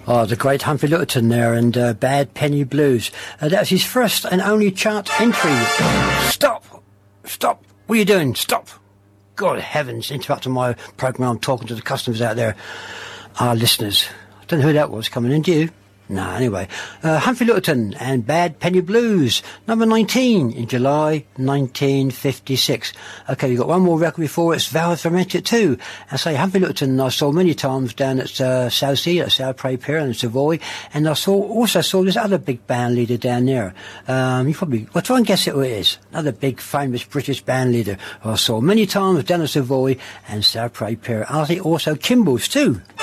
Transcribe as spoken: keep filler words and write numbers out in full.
Oh, the great Humphrey Lyttelton there, and uh, Bad Penny Blues. Uh, that was his first and only chart entry. Stop! Stop! What are you doing? Stop! God heavens, interrupting my programme. I'm talking to the customers out there. Our listeners. I don't know who that was coming in, do you? No, anyway. Uh, Humphrey Lyttelton and Bad Penny Blues, number nineteen in July nineteen fifty-six. Okay, you've got one more record before it's Valve Fermented too. I say Humphrey Lyttelton I saw many times down at uh, Southsea, at South Prairie Pier and Savoy, and I saw also saw this other big band leader down there. Um, you probably, well, try and guess who it is. Another big famous British band leader who I saw many times down at Savoy and South Prairie Pier. I think also Kimball's too.